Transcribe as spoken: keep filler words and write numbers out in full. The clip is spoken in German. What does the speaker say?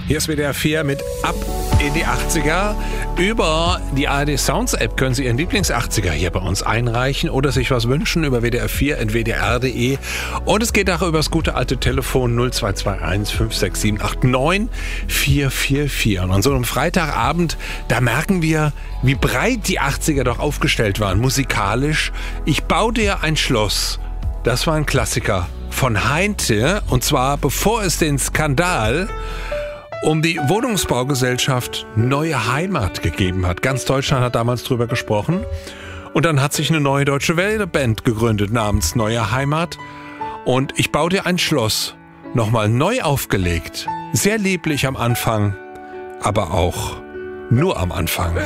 Hier ist W D R vier mit Ab in die achtziger. Über die A R D Sounds App können Sie Ihren Lieblings-achtziger hier bei uns einreichen oder sich was wünschen über W D R vier at w d r punkt d e. Und es geht auch über das gute alte Telefon null zwei zwei eins fünf sechs sieben acht neun vier vier vier. Und an so einem Freitagabend, da merken wir, wie breit die achtziger doch aufgestellt waren, musikalisch. Ich baue dir ein Schloss. Das war ein Klassiker von Heinte, und zwar bevor es den Skandal um die Wohnungsbaugesellschaft Neue Heimat gegeben hat. Ganz Deutschland hat damals drüber gesprochen. Und dann hat sich eine neue deutsche Welle-Band gegründet namens Neue Heimat. Und ich baue dir ein Schloss. Nochmal neu aufgelegt. Sehr lieblich am Anfang, aber auch nur am Anfang.